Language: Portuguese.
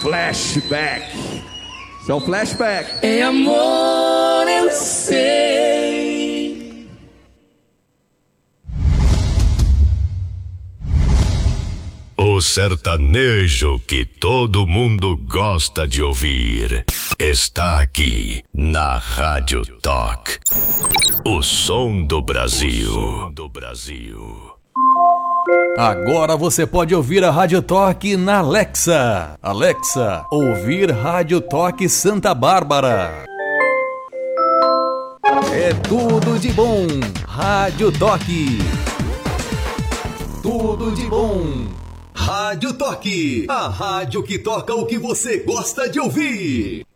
Flashback. Isso é o flashback. É amor, eu sei. O sertanejo que todo mundo gosta de ouvir está aqui na Rádio Talk. O som do Brasil. Agora você pode ouvir a Rádio Talk na Alexa. Alexa, ouvir Rádio Talk Santa Bárbara. É tudo de bom. Rádio Talk. Tudo de bom. Rádio Talk. A rádio que toca o que você gosta de ouvir.